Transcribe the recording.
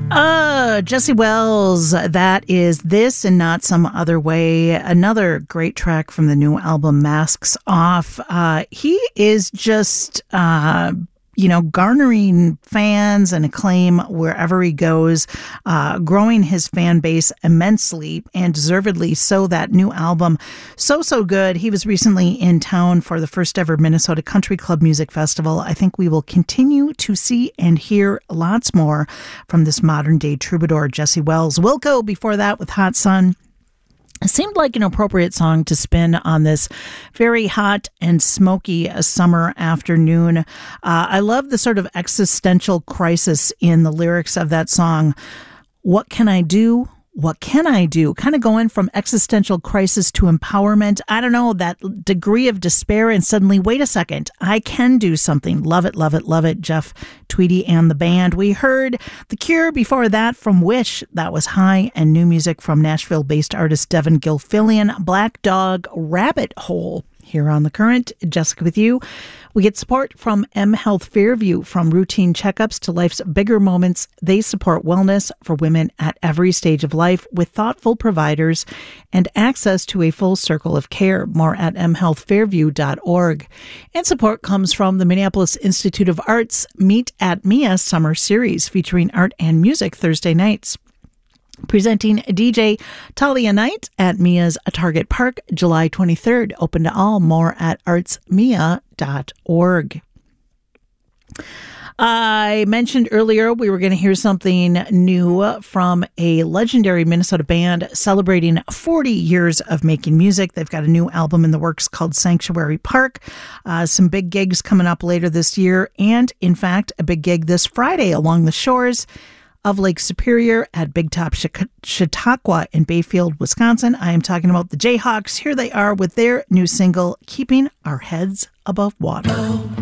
Jesse Wells, that is This and Not Some Other Way. Another great track from the new album, Masks Off. He is just, garnering fans and acclaim wherever he goes, growing his fan base immensely and deservedly so. That new album, so good. He was recently in town for the first ever Minnesota Country Club Music Festival. I think we will continue to see and hear lots more from this modern day troubadour, Jesse Wells. Wilco before that with Hot Sun. It seemed like an appropriate song to spin on this very hot and smoky summer afternoon. I love the sort of existential crisis in the lyrics of that song. What can I do? What can I do? Kind of going from existential crisis to empowerment. I don't know, that degree of despair and suddenly, wait a second, I can do something. Love it, love it, love it. Jeff Tweedy and the band. We heard The Cure before that from Wish. That was High, and new music from Nashville-based artist Devin Gilfillian, Black Dog, Rabbit Hole. Here on The Current, Jessica with you. We get support from M Health Fairview. From routine checkups to life's bigger moments, they support wellness for women at every stage of life with thoughtful providers and access to a full circle of care. More at mhealthfairview.org. And support comes from the Minneapolis Institute of Arts Meet at Mia Summer Series, featuring art and music Thursday nights. Presenting DJ Talia Knight at Mia's Target Park, July 23rd. Open to all. More at artsmia.org. I mentioned earlier we were going to hear something new from a legendary Minnesota band celebrating 40 years of making music. They've got a new album in the works called Sanctuary Park. Some big gigs coming up later this year, and in fact, a big gig this Friday along the shores of Lake Superior at Big Top Chautauqua in Bayfield, Wisconsin. I am talking about the Jayhawks. Here they are with their new single, Keeping Our Heads Above Water.